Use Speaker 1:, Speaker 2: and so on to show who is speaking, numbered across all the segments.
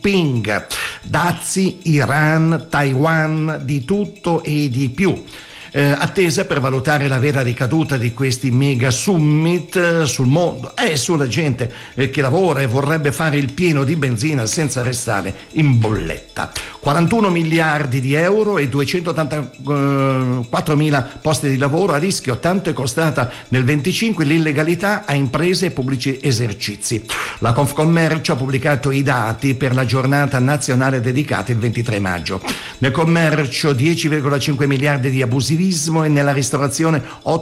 Speaker 1: Jinping. Dazi, Iran, Taiwan, di tutto e di più. Attesa per valutare la vera ricaduta di questi mega summit sul mondo e sulla gente che lavora e vorrebbe fare il pieno di benzina senza restare in bolletta. 41 miliardi di euro e 284 mila posti di lavoro a rischio, tanto è costata nel 25 l'illegalità a imprese e pubblici esercizi. La Confcommercio ha pubblicato i dati per la giornata nazionale dedicata il 23 maggio. Nel commercio 10,5 miliardi di abusivismo e nella ristorazione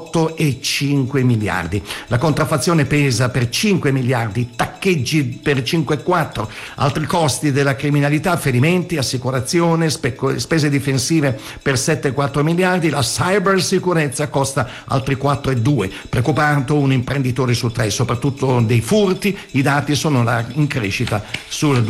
Speaker 1: 8,5 miliardi. La contraffazione pesa per 5 miliardi, taccheggi per 5,4, altri costi della criminalità, ferimenti, assicurazione, spese difensive per 7,4 miliardi, la cybersicurezza costa altri 4,2. Preoccupato un imprenditore su 3, soprattutto dei furti, i dati sono in crescita sul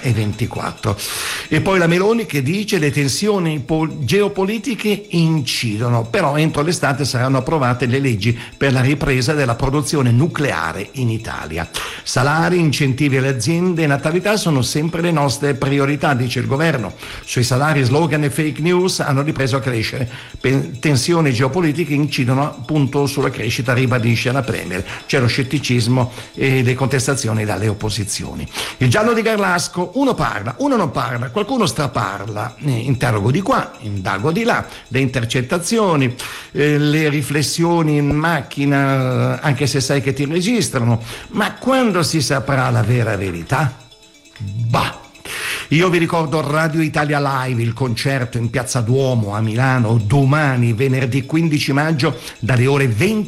Speaker 1: 2024. E poi la Meloni che dice le tensioni geopolitiche incidono, però entro l'estate saranno approvate le leggi per la ripresa della produzione nucleare in Italia. Salari, incentivi alle aziende e natalità sono sempre le nostre priorità, dice il governo. Sui salari, slogan e fake news hanno ripreso a crescere. Tensioni geopolitiche incidono appunto sulla crescita, ribadisce la Premier. C'è lo scetticismo e le contestazioni dalle opposizioni. Il giallo di Garlasco, uno parla, uno non parla, qualcuno straparla, interrogo di qua, indago di là, le intercettazioni, le riflessioni in macchina, anche se sai che ti registrano, ma quando si saprà la vera verità? Bah! Io vi ricordo Radio Italia Live, il concerto in Piazza Duomo a Milano domani, venerdì 15 maggio, dalle ore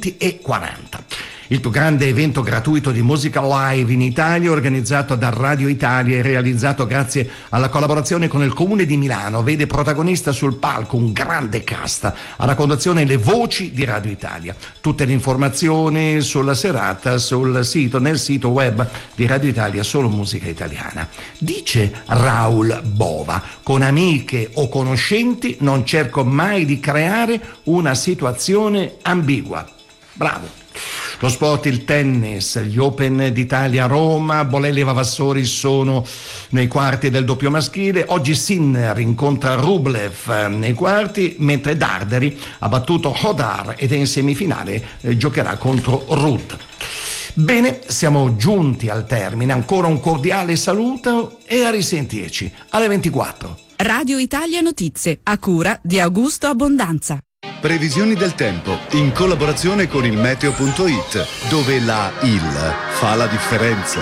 Speaker 1: 20:40. Il più grande evento gratuito di musica live in Italia, organizzato da Radio Italia e realizzato grazie alla collaborazione con il Comune di Milano, vede protagonista sul palco un grande cast, alla conduzione le voci di Radio Italia. Tutte le informazioni sulla serata nel sito web di Radio Italia, solo musica italiana. Dice Raul Bova: con amiche o conoscenti non cerco mai di creare una situazione ambigua. Bravo. Lo sport, il tennis, gli Open d'Italia a Roma, Bolelli e Vavassori sono nei quarti del doppio maschile. Oggi Sinner incontra Rublev nei quarti, mentre Darderi ha battuto Hodar ed è in semifinale, giocherà contro Ruud. Bene, siamo giunti al termine. Ancora un cordiale saluto e a risentirci alle 24.
Speaker 2: Radio Italia Notizie, a cura di Augusto Abbondanza.
Speaker 3: Previsioni del tempo in collaborazione con il meteo.it, dove la IL fa la differenza.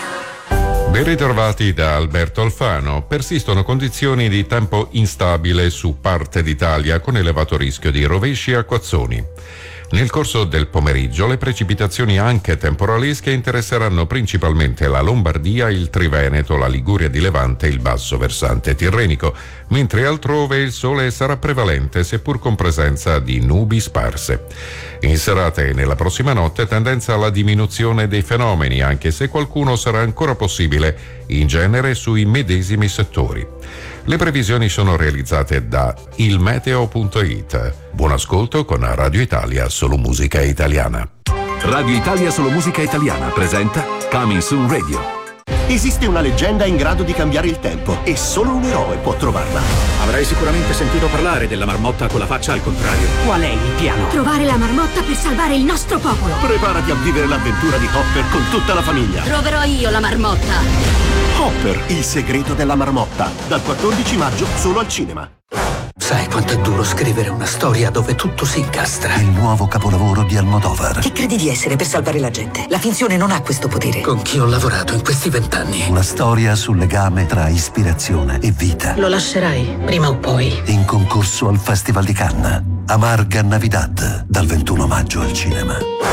Speaker 4: Ben ritrovati da Alberto Alfano. Persistono condizioni di tempo instabile su parte d'Italia con elevato rischio di rovesci e acquazzoni. Nel corso del pomeriggio le precipitazioni anche temporalesche interesseranno principalmente la Lombardia, il Triveneto, la Liguria di Levante e il basso versante tirrenico, mentre altrove il sole sarà prevalente seppur con presenza di nubi sparse. In serata e nella prossima notte tendenza alla diminuzione dei fenomeni, anche se qualcuno sarà ancora possibile, in genere sui medesimi settori. Le previsioni sono realizzate da ilmeteo.it. Buon ascolto con Radio Italia, solo musica italiana.
Speaker 5: Radio Italia Solo Musica Italiana presenta Coming Soon Radio.
Speaker 6: Esiste una leggenda in grado di cambiare il tempo e solo un eroe può trovarla.
Speaker 7: Avrai sicuramente sentito parlare della marmotta con la faccia al contrario.
Speaker 8: Qual è il piano?
Speaker 9: Trovare la marmotta per salvare il nostro popolo.
Speaker 6: Preparati a vivere l'avventura di Hopper con tutta la famiglia.
Speaker 9: Troverò io la marmotta.
Speaker 6: Hopper, il segreto della marmotta. Dal 14 maggio solo al cinema.
Speaker 10: Sai quanto è duro scrivere una storia dove tutto si incastra?
Speaker 11: Il nuovo capolavoro di Almodovar.
Speaker 10: Chi credi di essere per salvare la gente? La finzione non ha questo potere. Con chi ho lavorato in questi 20 anni?
Speaker 11: Una storia sul legame tra ispirazione e vita.
Speaker 8: Lo lascerai, prima o poi.
Speaker 11: In concorso al Festival di Cannes. Amarga Navidad, dal 21 maggio al cinema.